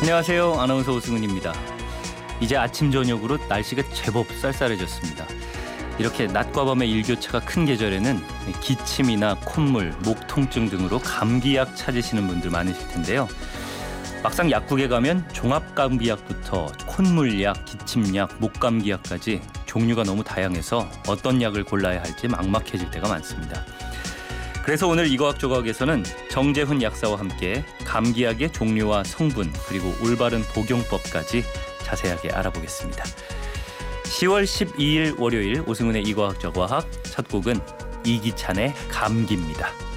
안녕하세요. 아나운서 오승훈입니다. 이제 아침 저녁으로 날씨가 제법 쌀쌀해졌습니다. 이렇게 낮과 밤의 일교차가 큰 계절에는 기침이나 콧물, 목 통증 등으로 감기약 찾으시는 분들 많으실 텐데요. 막상 약국에 가면 종합감기약부터 콧물약, 기침약, 목감기약까지 종류가 너무 다양해서 어떤 약을 골라야 할지 막막해질 때가 많습니다. 그래서 오늘 이거학조각에서는 정재훈 약사와 함께 감기약의 종류와 성분 그리고 올바른 복용법까지 자세하게 알아보겠습니다. 10월 12일 월요일 오승훈의 이거학조각 첫 곡은 이기찬의 감기입니다.